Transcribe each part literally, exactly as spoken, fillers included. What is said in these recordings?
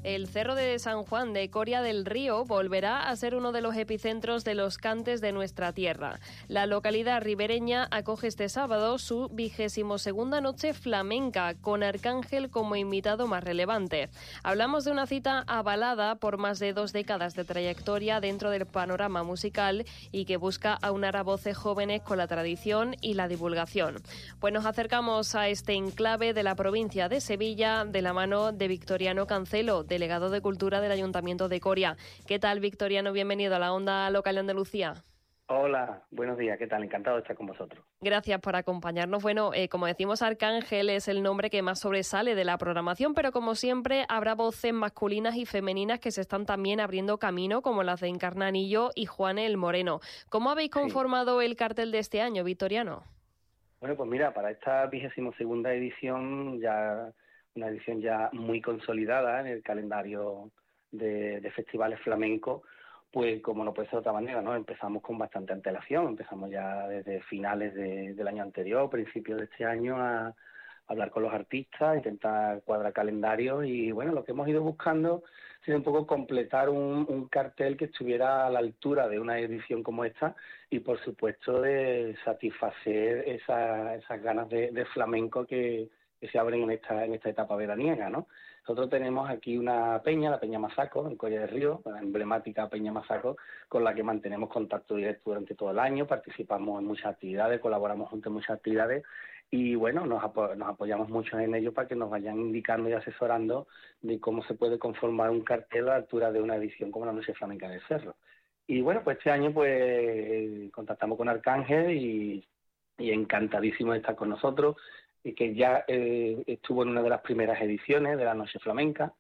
El Cerro de San Juan de Coria del Río volverá a ser uno de los epicentros de los cantes de nuestra tierra. La localidad ribereña acoge este sábado su vigésimo segunda noche flamenca, con Arcángel como invitado más relevante. Hablamos de una cita avalada por más de dos décadas de trayectoria dentro del panorama musical y que busca aunar a voces jóvenes con la tradición y la divulgación. Pues nos acercamos a este enclave de la provincia de Sevilla de la mano de Victoriano Cancelo, delegado de Cultura del Ayuntamiento de Coria. ¿Qué tal, Victoriano? Bienvenido a la Onda Local de Andalucía. Hola, buenos días, ¿qué tal? Encantado de estar con vosotros. Gracias por acompañarnos. Bueno, eh, como decimos, Arcángel es el nombre que más sobresale de la programación, pero como siempre habrá voces masculinas y femeninas que se están también abriendo camino, como las de Encarnanillo y Juan el Moreno. ¿Cómo habéis conformado sí. el cartel de este año, Victoriano? Bueno, pues mira, para esta vigésimo segunda edición, ya una edición ya muy consolidada en el calendario de, de festivales flamencos, pues como no puede ser de otra manera, ¿no? Empezamos con bastante antelación, empezamos ya desde finales de, del año anterior, principios de este año, a hablar con los artistas, intentar cuadrar calendarios y bueno, lo que hemos ido buscando ha sido un poco completar un, un cartel que estuviera a la altura de una edición como esta y por supuesto de satisfacer esa, esas ganas de, de flamenco que, que se abren en esta, en esta etapa veraniega, ¿no? Nosotros tenemos aquí una peña, la Peña Mazaco, en Coria del Río, la emblemática Peña Mazaco, con la que mantenemos contacto directo durante todo el año, participamos en muchas actividades, colaboramos juntos en muchas actividades y bueno, nos, apo- nos apoyamos mucho en ello para que nos vayan indicando y asesorando de cómo se puede conformar un cartel a la altura de una edición como la Noche Flamenca del Cerro. Y bueno, pues este año pues contactamos con Arcángel y, y encantadísimo de estar con nosotros, y que ya eh, estuvo en una de las primeras ediciones de la Noche Flamenca,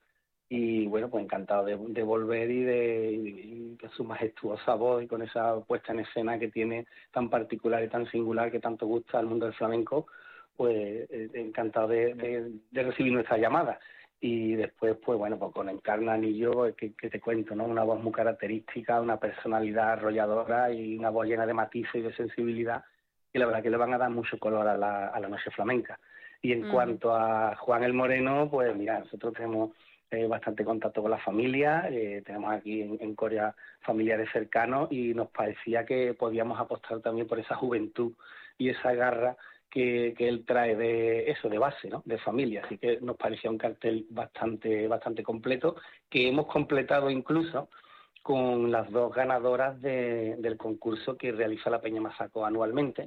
y bueno, pues encantado de, de volver y de y, y con su majestuosa voz y con esa puesta en escena que tiene tan particular y tan singular que tanto gusta al mundo del flamenco, pues eh, encantado de, de, de recibir nuestra llamada. Y después, pues bueno, pues con Encarnanillo, que, que te cuento, ¿no? Una voz muy característica, una personalidad arrolladora y una voz llena de matices y de sensibilidad, y la verdad que le van a dar mucho color a la, a la Noche Flamenca. Y en uh-huh. cuanto a Juan el Moreno, pues mira, nosotros tenemos eh, bastante contacto con la familia, eh, tenemos aquí en, en Coria familiares cercanos y nos parecía que podíamos apostar también por esa juventud y esa garra que, que él trae de eso, de base, ¿no? De familia. Así que nos parecía un cartel bastante, bastante completo, que hemos completado incluso con las dos ganadoras de, del concurso que realiza la Peña Mazaco anualmente,